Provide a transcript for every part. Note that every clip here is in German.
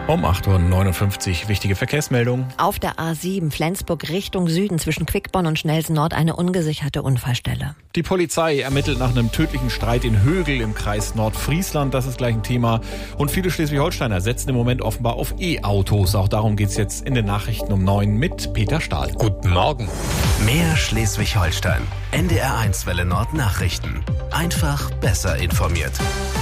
Um 8.59 Uhr wichtige Verkehrsmeldung. Auf der A7 Flensburg Richtung Süden zwischen Quickborn und Schnelsen Nord eine ungesicherte Unfallstelle. Die Polizei ermittelt nach einem tödlichen Streit in Högel im Kreis Nordfriesland. Das ist gleich ein Thema. Und viele Schleswig-Holsteiner setzen im Moment offenbar auf E-Autos. Auch darum geht es jetzt in den Nachrichten um 9 mit Peter Stahl. Guten Morgen. Mehr Schleswig-Holstein. NDR1 Welle Nord Nachrichten. Einfach besser informiert.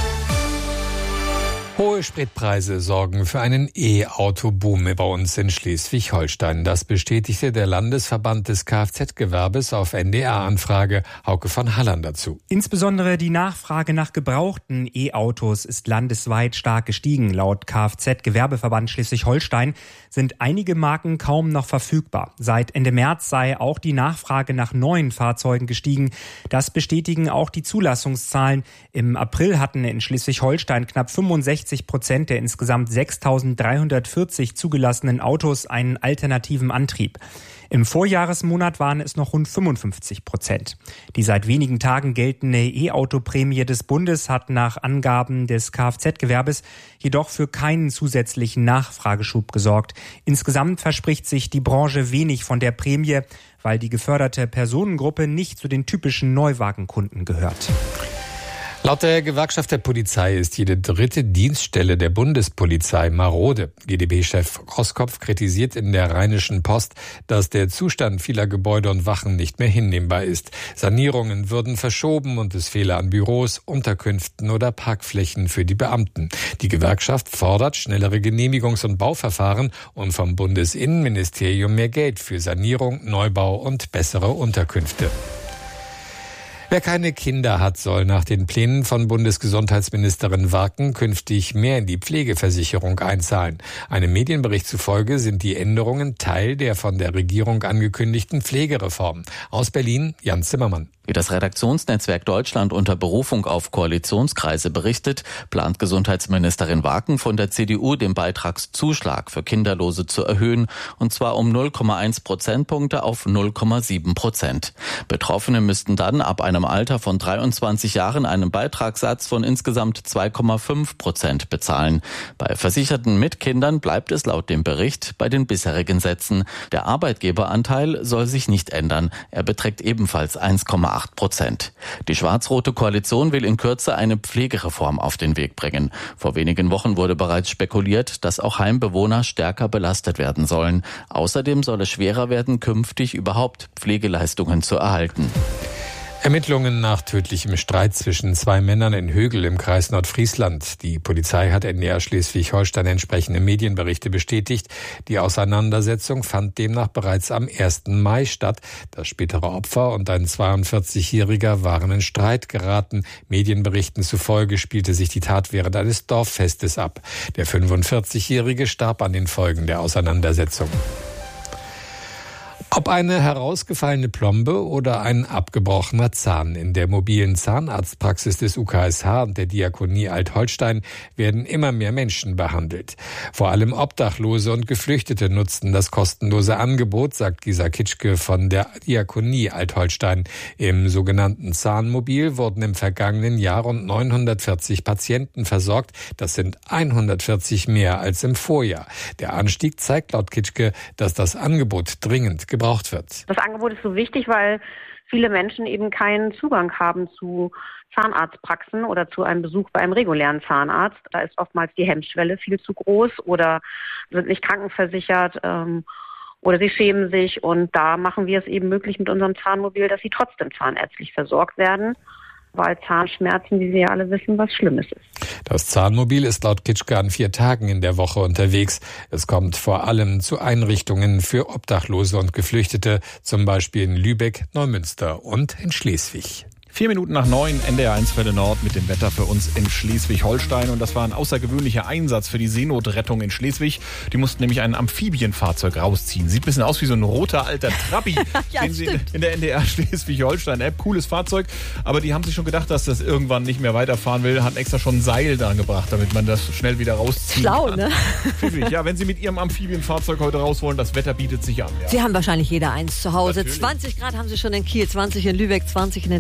Hohe Spritpreise sorgen für einen E-Auto-Boom bei uns in Schleswig-Holstein. Das bestätigte der Landesverband des Kfz-Gewerbes auf NDR-Anfrage. Hauke von Halland dazu. Insbesondere die Nachfrage nach gebrauchten E-Autos ist landesweit stark gestiegen. Laut Kfz-Gewerbeverband Schleswig-Holstein sind einige Marken kaum noch verfügbar. Seit Ende März sei auch die Nachfrage nach neuen Fahrzeugen gestiegen. Das bestätigen auch die Zulassungszahlen. Im April hatten in Schleswig-Holstein knapp 65% der insgesamt 6.340 zugelassenen Autos einen alternativen Antrieb. Im Vorjahresmonat waren es noch rund 55%. Die seit wenigen Tagen geltende E-Auto-Prämie des Bundes hat nach Angaben des Kfz-Gewerbes jedoch für keinen zusätzlichen Nachfrageschub gesorgt. Insgesamt verspricht sich die Branche wenig von der Prämie, weil die geförderte Personengruppe nicht zu den typischen Neuwagenkunden gehört. Laut der Gewerkschaft der Polizei ist jede dritte Dienststelle der Bundespolizei marode. GdB-Chef Roskopf kritisiert in der Rheinischen Post, dass der Zustand vieler Gebäude und Wachen nicht mehr hinnehmbar ist. Sanierungen würden verschoben und es fehle an Büros, Unterkünften oder Parkflächen für die Beamten. Die Gewerkschaft fordert schnellere Genehmigungs- und Bauverfahren und vom Bundesinnenministerium mehr Geld für Sanierung, Neubau und bessere Unterkünfte. Wer keine Kinder hat, soll nach den Plänen von Bundesgesundheitsministerin Warken künftig mehr in die Pflegeversicherung einzahlen. Einem Medienbericht zufolge sind die Änderungen Teil der von der Regierung angekündigten Pflegereform. Aus Berlin, Jan Zimmermann. Wie das Redaktionsnetzwerk Deutschland unter Berufung auf Koalitionskreise berichtet, plant Gesundheitsministerin Warken von der CDU den Beitragszuschlag für Kinderlose zu erhöhen, und zwar um 0,1 Prozentpunkte auf 0,7%. Betroffene müssten dann ab einem Alter von 23 Jahren einen Beitragssatz von insgesamt 2,5% bezahlen. Bei Versicherten mit Kindern bleibt es laut dem Bericht bei den bisherigen Sätzen. Der Arbeitgeberanteil soll sich nicht ändern. Er beträgt ebenfalls 1,8%. Die schwarz-rote Koalition will in Kürze eine Pflegereform auf den Weg bringen. Vor wenigen Wochen wurde bereits spekuliert, dass auch Heimbewohner stärker belastet werden sollen. Außerdem soll es schwerer werden, künftig überhaupt Pflegeleistungen zu erhalten. Ermittlungen nach tödlichem Streit zwischen zwei Männern in Högel im Kreis Nordfriesland. Die Polizei hat NDR Schleswig-Holstein entsprechende Medienberichte bestätigt. Die Auseinandersetzung fand demnach bereits am 1. Mai statt. Das spätere Opfer und ein 42-Jähriger waren in Streit geraten. Medienberichten zufolge spielte sich die Tat während eines Dorffestes ab. Der 45-Jährige starb an den Folgen der Auseinandersetzung. Ob eine herausgefallene Plombe oder ein abgebrochener Zahn. In der mobilen Zahnarztpraxis des UKSH und der Diakonie Alt-Holstein werden immer mehr Menschen behandelt. Vor allem Obdachlose und Geflüchtete nutzten das kostenlose Angebot, sagt Gisa Kitschke von der Diakonie Alt-Holstein. Im sogenannten Zahnmobil wurden im vergangenen Jahr rund 940 Patienten versorgt. Das sind 140 mehr als im Vorjahr. Der Anstieg zeigt laut Kitschke, dass das Angebot dringend gebraucht wird. Das Angebot ist so wichtig, weil viele Menschen eben keinen Zugang haben zu Zahnarztpraxen oder zu einem Besuch bei einem regulären Zahnarzt. Da ist oftmals die Hemmschwelle viel zu groß oder sind nicht krankenversichert oder sie schämen sich. Und da machen wir es eben möglich mit unserem Zahnmobil, dass sie trotzdem zahnärztlich versorgt werden, weil Zahnschmerzen, wie Sie ja alle wissen, was Schlimmes ist. Das Zahnmobil ist laut Kitschke an 4 Tagen in der Woche unterwegs. Es kommt vor allem zu Einrichtungen für Obdachlose und Geflüchtete, zum Beispiel in Lübeck, Neumünster und in Schleswig. 4 Minuten nach 9, NDR1 Welle Nord mit dem Wetter für uns in Schleswig-Holstein. Und das war ein außergewöhnlicher Einsatz für die Seenotrettung in Schleswig. Die mussten nämlich ein Amphibienfahrzeug rausziehen. Sieht ein bisschen aus wie so ein roter alter Trabi, ja, den Sie in der NDR Schleswig-Holstein-App. Cooles Fahrzeug. Aber die haben sich schon gedacht, dass das irgendwann nicht mehr weiterfahren will. Hatten extra schon ein Seil da gebracht, damit man das schnell wieder rausziehen Schlau, kann. ne? Pfiffig. Ja, wenn Sie mit Ihrem Amphibienfahrzeug heute raus wollen, das Wetter bietet sich an. Ja. Sie haben wahrscheinlich jeder eins zu Hause. Natürlich. 20 Grad haben Sie schon in Kiel, 20 in Lübeck, 20 in Itzehoe,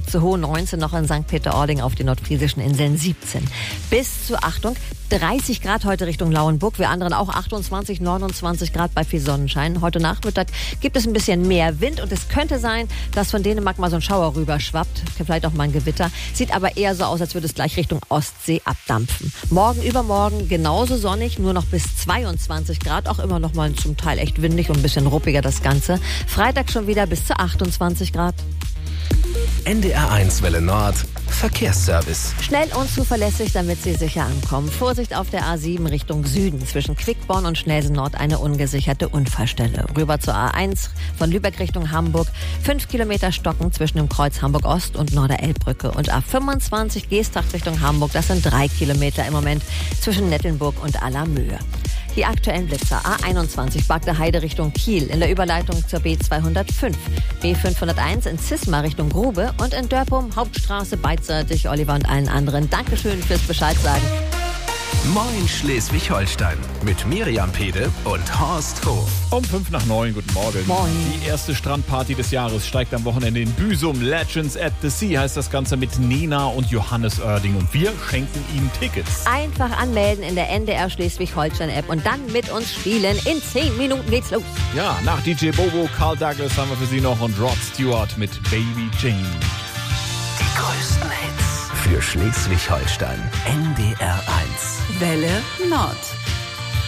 19 noch in St. Peter-Ording, auf den nordfriesischen Inseln 17. Bis zu, Achtung, 30 Grad heute Richtung Lauenburg. Wir anderen auch 28, 29 Grad bei viel Sonnenschein. Heute Nachmittag gibt es ein bisschen mehr Wind und es könnte sein, dass von Dänemark mal so ein Schauer rüberschwappt. Vielleicht auch mal ein Gewitter. Sieht aber eher so aus, als würde es gleich Richtung Ostsee abdampfen. Morgen, übermorgen genauso sonnig, nur noch bis 22 Grad. Auch immer noch mal zum Teil echt windig und ein bisschen ruppiger das Ganze. Freitag schon wieder bis zu 28 Grad. NDR1 Welle Nord. Verkehrsservice. Schnell und zuverlässig, damit Sie sicher ankommen. Vorsicht auf der A7 Richtung Süden. Zwischen Quickborn und Schnelsen Nord eine ungesicherte Unfallstelle. Rüber zur A1 von Lübeck Richtung Hamburg. 5 Kilometer Stocken zwischen dem Kreuz Hamburg Ost und Norder-Elbbrücke. Und A25 Geesthacht Richtung Hamburg. Das sind 3 Kilometer im Moment zwischen Nettelnburg und Allermöhe. Die aktuellen Blitzer: A21 Bagde Heide Richtung Kiel in der Überleitung zur B205, B501 in Zisma Richtung Grube und in Dörpum Hauptstraße beidseitig. Oliver und allen anderen, Dankeschön fürs Bescheid sagen. Moin Schleswig-Holstein mit Miriam Pede und Horst Hof. Um 8:55, guten Morgen. Moin. Die erste Strandparty des Jahres steigt am Wochenende in Büsum. Legends at the Sea heißt das Ganze mit Nena und Johannes Oerding. Und wir schenken Ihnen Tickets. Einfach anmelden in der NDR Schleswig-Holstein-App und dann mit uns spielen. In 10 Minuten geht's los. Ja, nach DJ Bobo, Carl Douglas haben wir für Sie noch und Rod Stewart mit Baby Jane. Die größten Hits für Schleswig-Holstein. NDR1. Welle Nord.